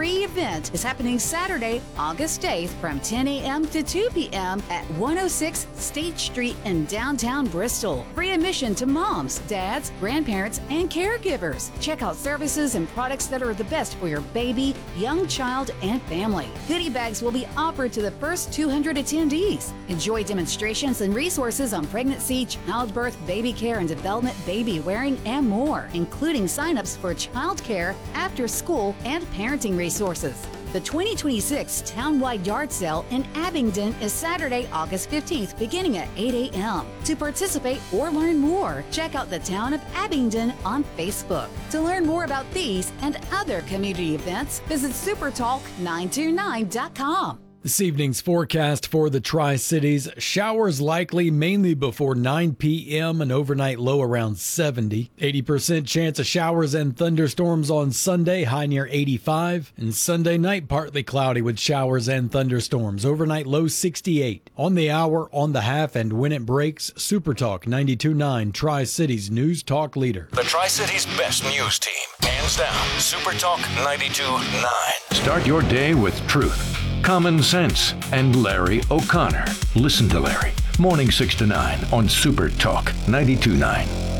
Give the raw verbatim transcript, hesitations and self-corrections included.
free event is happening Saturday, August eighth from ten a.m. to two p.m. at one oh six State Street in downtown Bristol. Free admission to moms, dads, grandparents, and caregivers. Check out services and products that are the best for your baby, young child, and family. Goodie bags will be offered to the first two hundred attendees. Enjoy demonstrations and resources on pregnancy, childbirth, baby care and development, baby wearing, and more, including signups for childcare, after school, and parenting resources. The twenty twenty-six Townwide Yard Sale in Abingdon is Saturday, August fifteenth, beginning at eight a.m. To participate or learn more, check out the Town of Abingdon on Facebook. To learn more about these and other community events, visit super talk nine two nine dot com. This evening's forecast for the Tri-Cities. Showers likely mainly before nine p.m. and overnight low around seventy. eighty percent chance of showers and thunderstorms on Sunday, high near eighty-five. And Sunday night partly cloudy with showers and thunderstorms. Overnight low sixty-eight. On the hour, on the half, and when it breaks, Super Talk ninety-two point nine, Tri-Cities News Talk Leader. The Tri-Cities best news team. Hands down. Super Talk ninety-two point nine. Start your day with truth, common sense, and Larry O'Connor. Listen to Larry. Morning six to nine on Super Talk ninety-two point nine.